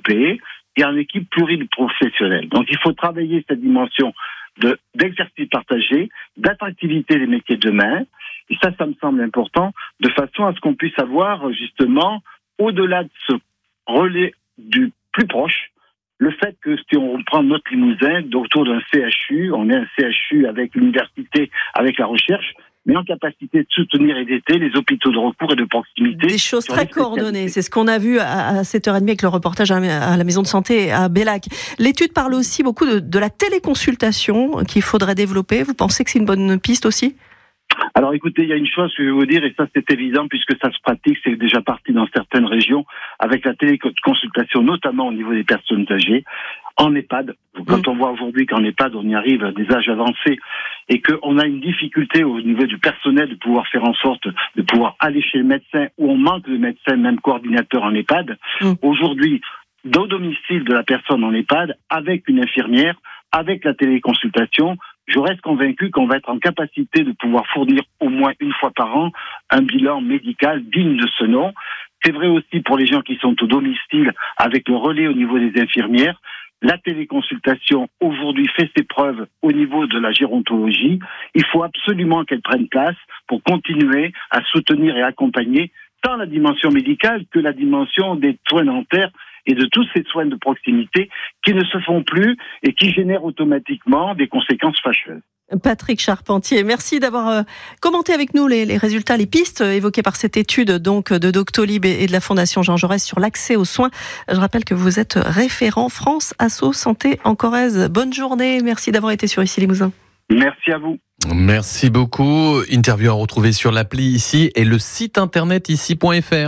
regroupés et en équipe pluriprofessionnelle. Donc il faut travailler cette dimension d'exercice partagé, d'attractivité des métiers de demain. Et ça me semble important, de façon à ce qu'on puisse avoir justement, au-delà de ce relais du plus proche, le fait que si on prend notre Limousin autour d'un CHU, on est un CHU avec l'université, avec la recherche, mais en capacité de soutenir et d'aider les hôpitaux de recours et de proximité. Des choses très coordonnées, c'est ce qu'on a vu à 7h30 avec le reportage à la maison de santé à Bellac. L'étude parle aussi beaucoup de la téléconsultation qu'il faudrait développer. Vous pensez que c'est une bonne piste aussi ? Alors écoutez, il y a une chose que je vais vous dire, et ça c'est évident puisque ça se pratique, c'est déjà parti dans certaines régions, avec la téléconsultation, notamment au niveau des personnes âgées. En EHPAD, quand on voit aujourd'hui qu'en EHPAD on y arrive à des âges avancés et qu'on a une difficulté au niveau du personnel de pouvoir faire en sorte de pouvoir aller chez le médecin, où on manque de médecins, même coordinateurs en EHPAD, aujourd'hui, au domicile de la personne en EHPAD, avec une infirmière, avec la téléconsultation, je reste convaincu qu'on va être en capacité de pouvoir fournir au moins une fois par an un bilan médical digne de ce nom. C'est vrai aussi pour les gens qui sont au domicile avec le relais au niveau des infirmières. La téléconsultation, aujourd'hui, fait ses preuves au niveau de la gérontologie. Il faut absolument qu'elle prenne place pour continuer à soutenir et accompagner tant la dimension médicale que la dimension des soins dentaires et de tous ces soins de proximité qui ne se font plus et qui génèrent automatiquement des conséquences fâcheuses. Patrick Charpentier, merci d'avoir commenté avec nous les résultats, les pistes évoquées par cette étude donc de Doctolib et de la Fondation Jean Jaurès sur l'accès aux soins. Je rappelle que vous êtes référent France Asso Santé en Corrèze. Bonne journée, merci d'avoir été sur Ici Limousin. Merci à vous. Merci beaucoup. Interview à retrouver sur l'appli Ici et le site internet ici.fr.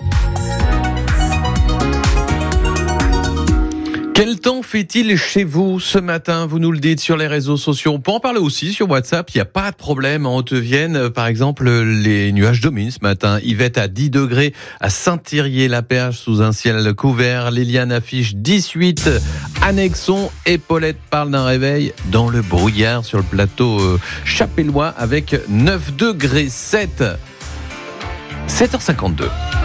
Quel temps fait-il chez vous ce matin ? Vous nous le dites sur les réseaux sociaux. On peut en parler aussi sur WhatsApp. Il n'y a pas de problème. En Haute-Vienne, par exemple, les nuages dominent ce matin. Yvette à 10 degrés à Saint-Thirier-la-Perche sous un ciel couvert. Liliane affiche 18 à Nexon. Et Paulette parle d'un réveil dans le brouillard sur le plateau chapellois avec 9 degrés 7. 7h52.